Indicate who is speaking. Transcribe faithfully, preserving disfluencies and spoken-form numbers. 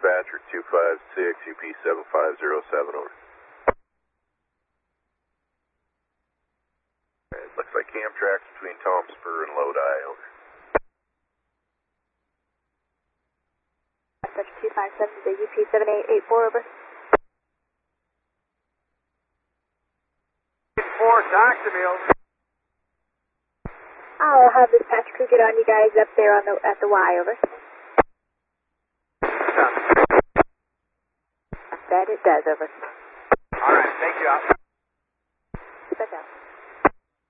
Speaker 1: dispatcher two five six, U P seven five zero seven, over. Right, looks like cam tracks between Tom Spur and Lodi, over.
Speaker 2: Dispatcher two five seven to U P seven eight eight four, over.
Speaker 3: four, talk to me, over.
Speaker 2: I'll have this patch crew get on you guys up there on the at the Y, over.
Speaker 3: Copy.
Speaker 2: That it does, over.
Speaker 3: All right, thank you.